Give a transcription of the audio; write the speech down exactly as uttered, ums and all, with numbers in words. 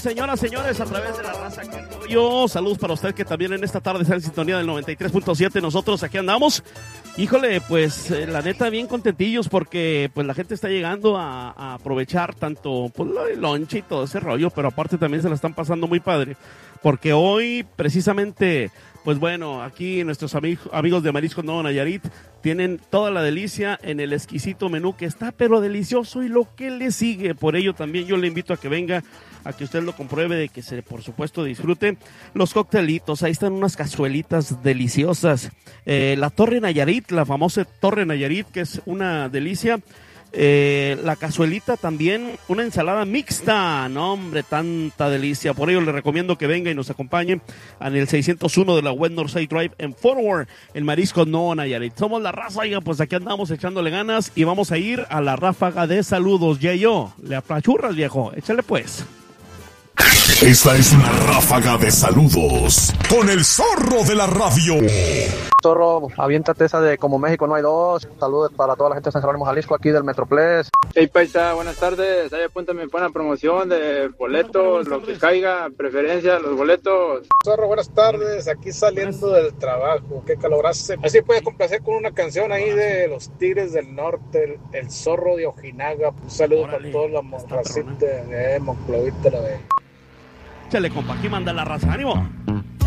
señoras, señores, a través de la raza que yo. Saludos para usted que también en esta tarde está en sintonía del noventa y tres punto siete. Nosotros aquí andamos. Híjole, pues eh, la neta bien contentillos porque pues la gente está llegando a, a aprovechar tanto pues el lonche y todo ese rollo, pero aparte también se la están pasando muy padre. Porque hoy precisamente, pues bueno, aquí nuestros amig- amigos de Mariscos Nuevo Nayarit tienen toda la delicia en el exquisito menú que está pero delicioso y lo que le sigue. Por ello también yo le invito a que venga, a que usted lo compruebe, de que se por supuesto disfrute los coctelitos. Ahí están unas cazuelitas deliciosas. Eh, la Torre Nayarit, la famosa Torre Nayarit, que es una delicia. Eh, la cazuelita también, una ensalada mixta, no hombre, tanta delicia. Por ello le recomiendo que venga y nos acompañe en el seiscientos uno de la West Northside Drive en Fort Worth, el Marisco Nuevo Nayarit. Somos la raza, oiga, pues aquí andamos echándole ganas y vamos a ir a la ráfaga de saludos. Yayo, le apachurras, viejo, échale pues. Esta es una ráfaga de saludos con el zorro de la radio. Zorro, aviéntate esa de Como México no hay dos. Saludos para toda la gente de San Jerónimo, Jalisco, aquí del Metroplex. Hey Paisa, buenas tardes. Ahí apúntame para una promoción de boletos, lo que caiga, preferencia, los boletos. Zorro, buenas tardes. Aquí saliendo del trabajo. Qué calor hace. Así puedes complacer con una canción ahí de los Tigres del Norte, el, el Zorro de Ojinaga. Un saludo para toda la racita de Monclovita, la de. Échale, compa, aquí manda la raza, ánimo.